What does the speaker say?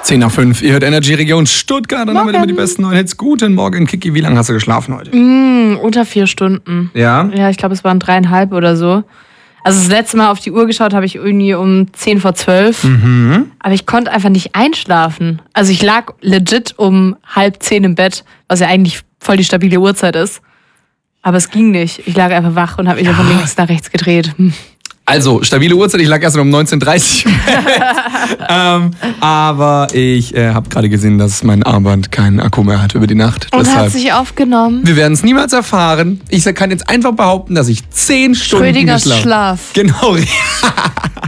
10 nach 5, ihr hört Energy Region Stuttgart und damit immer die besten neuen Hits. Guten Morgen, Kiki, wie lange hast du geschlafen heute? Unter 4 Stunden. Ja? Ja, ich glaube, es waren 3,5 oder so. Also das letzte Mal auf die Uhr geschaut habe ich irgendwie um 10 vor 12. Aber ich konnte einfach nicht einschlafen. Also ich lag legit um 9:30 im Bett, was ja eigentlich voll die stabile Uhrzeit ist. Aber es ging nicht. Ich lag einfach wach und habe mich so von links nach rechts gedreht. Also, stabile Uhrzeit, ich lag erst um 19:30 im Bett. Aber ich habe gerade gesehen, dass mein Armband keinen Akku mehr hat über die Nacht. Und deshalb, hat sich aufgenommen. wir werden es niemals erfahren. Ich kann jetzt einfach behaupten, dass ich 10 Stunden Schrödingers geschlafen habe. Schlaf. Genau.